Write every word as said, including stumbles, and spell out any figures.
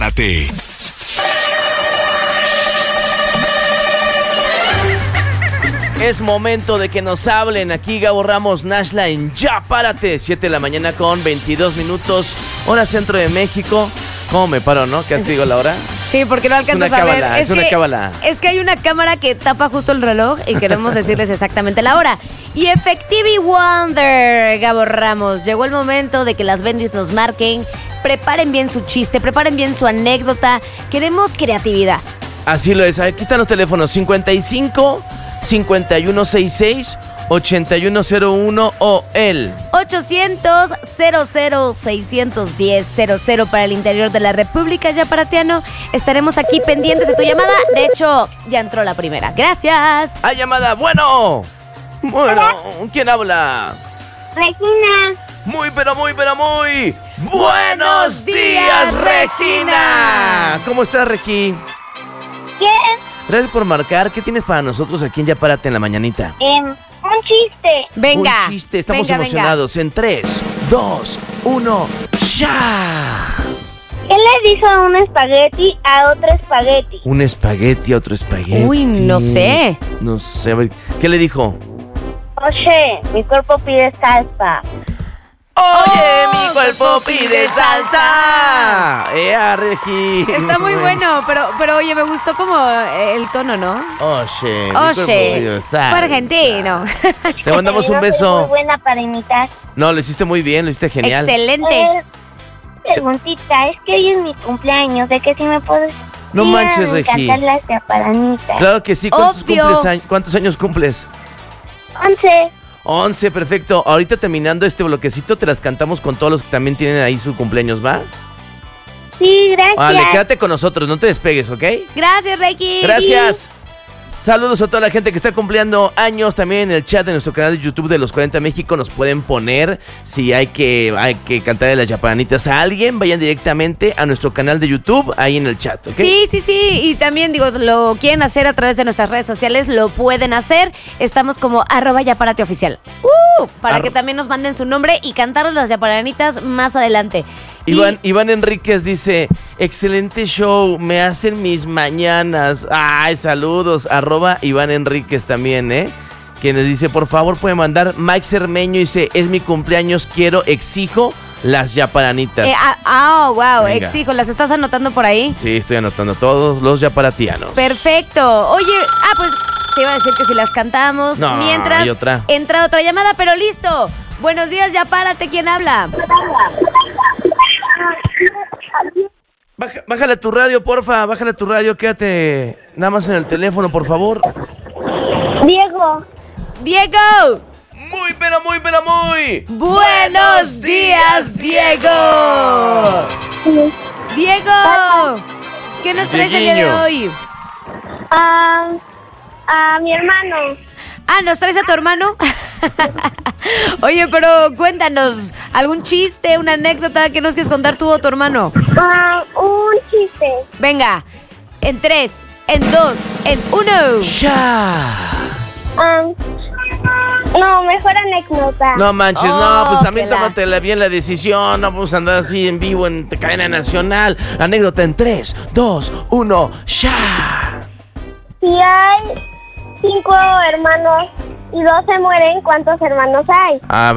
Párate. Es momento de que nos hablen. Aquí Gabo Ramos, Nashla en Ya Párate. siete de la mañana con veintidós minutos, hora centro de México. ¿Cómo me paro, no? ¿Qué has digo la hora? Sí, porque no alcanzas a ver. Es una cábala. Es que hay una cámara que tapa justo el reloj y queremos decirles exactamente la hora. Y Effective Wonder, Gabo Ramos, llegó el momento de que las bendis nos marquen. Preparen bien su chiste, preparen bien su anécdota. Queremos creatividad. Así lo es. Aquí están los teléfonos: cincuenta y cinco, cincuenta y uno sesenta y seis, ochenta y uno cero uno o el ochocientos, cero cero, seiscientos diez, cero cero para el interior de la República Yaparatiano. Estaremos aquí pendientes de tu llamada. De hecho, ya entró la primera. Gracias. ¡Hay llamada! ¡Bueno! Bueno, ¿quién habla? Regina. Muy, pero muy, pero muy... ¡Buenos días, Regina! ¿Cómo estás, Regi? ¿Qué? Gracias por marcar. ¿Qué tienes para nosotros aquí en Ya Párate en la mañanita? Eh, un chiste. Venga. Un chiste. Estamos venga, emocionados. Venga. En tres, dos, uno, ¡ya! ¿Qué le dijo un espagueti a otro espagueti? Un espagueti a otro espagueti. Uy, no sé. No sé. ¿Qué le dijo? Oye, mi cuerpo pide salsa. Oye, Oh, mi cuerpo pide salsa. ¡Ea, Regi! Está muy bueno, pero, pero oye, me gustó como el tono, ¿no? Oye, mi cuerpo Oye, pide salsa. fue argentino. Te mandamos un No soy beso. muy buena para imitar. No, lo hiciste muy bien, lo hiciste genial. Excelente. Eh, preguntita, es que hoy es mi cumpleaños, ¿de qué si me puedes... No ir a manches, Regi. cantar las chaparanitas? Claro que sí. ¿Cuántos, Obvio. cumples años, ¿Cuántos años cumples? Once. once, perfecto. Ahorita terminando este bloquecito, te las cantamos con todos los que también tienen ahí su cumpleaños, ¿va? Sí, gracias. Vale, quédate con nosotros, no te despegues, ¿ok? Gracias, Reiki. Gracias. Saludos a toda la gente que está cumpliendo años. También en el chat de nuestro canal de YouTube de Los cuarenta México nos pueden poner si hay que, hay que cantar de las chaparanitas a alguien. Vayan directamente a nuestro canal de YouTube, ahí en el chat, ¿ok? Sí, sí, sí. Y también, digo, lo quieren hacer a través de nuestras redes sociales, lo pueden hacer. Estamos como arroba Yaparate Oficial. Uh, para Ar- que también nos manden su nombre y cantar las yaparanitas más adelante. Iván, Iván Enríquez dice: excelente show, me hacen mis mañanas. Ay, saludos, arroba Iván Enríquez también, ¿eh? Que nos dice, por favor, puede mandar. Mike Cermeño dice, es mi cumpleaños, quiero, exijo las yaparanitas. Eh, ah, ah, wow, Venga. exijo. ¿Las estás anotando por ahí? Sí, estoy anotando todos los yaparatianos. Perfecto. Oye, ah, pues te iba a decir que si las cantamos. No, mientras hay otra. entra otra llamada, pero listo. Buenos días, Yapárate. ¿Quién habla? Baja, bájale a tu radio, porfa, bájale a tu radio, quédate nada más en el teléfono, por favor. Diego. ¡Diego! Muy, pero muy, pero muy. ¡Buenos días, Diego! ¡Diego! ¿Qué nos traes el día de Dieguiño. hoy? A, a mi hermano. Ah, ¿nos traes a tu hermano? Oye, pero cuéntanos, ¿algún chiste, una anécdota que nos quieres contar tú o tu hermano? Ah, un chiste. Venga, en tres, en dos, en uno. ¡Ya! Ah, no, mejor anécdota. No manches, Oh, no, pues también que la- tómatela bien la decisión. No vamos a andar así en vivo en cadena nacional. Anécdota en tres, dos, uno, ¡ya! Si hay cinco hermanos y dos se mueren, ¿cuántos hermanos hay? A ver.